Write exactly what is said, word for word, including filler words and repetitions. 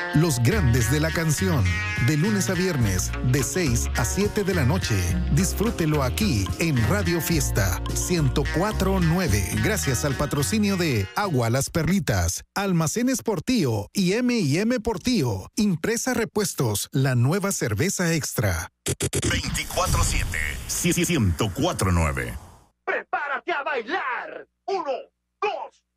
Los grandes de la canción, de lunes a viernes, de seis a siete de la noche. Disfrútelo aquí en Radio Fiesta ciento cuatro punto nueve. Gracias al patrocinio de Agua Las Perlitas, Almacenes Portillo y eme y eme Portillo. Impresa Repuestos, la nueva cerveza extra. veinticuatro siete, ciento cuatro punto nueve. ¡Prepárate a bailar! ¡Uno, dos!